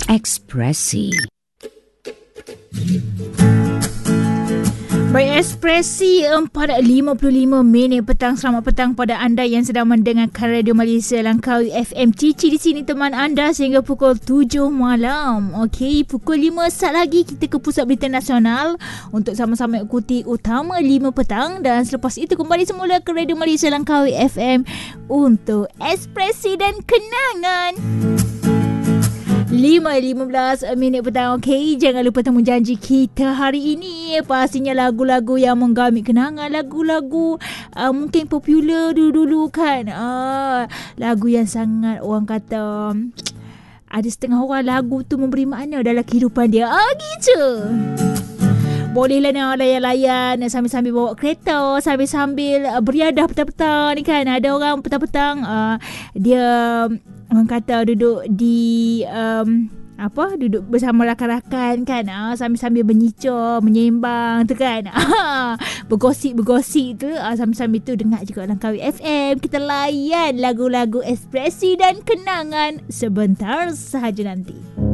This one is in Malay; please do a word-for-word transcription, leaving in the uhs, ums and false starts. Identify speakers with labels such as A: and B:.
A: Ekspresi.
B: Baik, Ekspresi empat lima puluh lima minit petang. Selamat petang pada anda yang sedang mendengarkan Radio Malaysia Langkawi F M. Cici di sini teman anda sehingga pukul tujuh malam. Okey, pukul lima saat lagi kita ke Pusat Berita Nasional untuk sama-sama ikuti utama lima petang, dan selepas itu kembali semula ke Radio Malaysia Langkawi F M untuk Ekspresi dan Kenangan. lima lima belas minit petang. Okey, jangan lupa temu janji kita hari ini. Pastinya lagu-lagu yang menggamit kenangan, lagu-lagu uh, mungkin popular dulu-dulu kan. Uh, lagu yang sangat orang kata ada setengah orang lagu tu memberi makna dalam kehidupan dia. Ah gitu. Bolehlah nak layan-layan sambil-sambil bawa kereta, sambil-sambil uh, beriadah petang-petang ni kan. Ada orang petang-petang uh, dia orang kata duduk di um, apa duduk bersama rakan-rakan kan, ah, sambil-sambil menyicur, menyembang tu kan. Bergosip-bergosip tu, ah, sambil-sambil tu dengar juga Langkawi F M. Kita layan lagu-lagu Ekspresi dan Kenangan sebentar sahaja nanti.